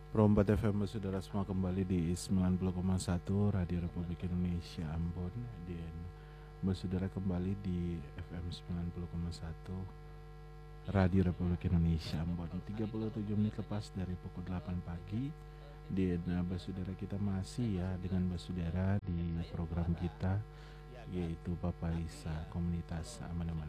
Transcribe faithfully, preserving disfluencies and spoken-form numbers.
Perompat F M saudara semua kembali di sembilan puluh koma satu Radio Republik Indonesia Ambon. Dan saudara kembali di F M sembilan puluh koma satu Radio Republik Indonesia Ambon. Tiga puluh tujuh menit lepas dari pukul delapan pagi. Dan saudara kita masih ya dengan saudara di program kita, yaitu Bapak Isa Komunitas Aman-Aman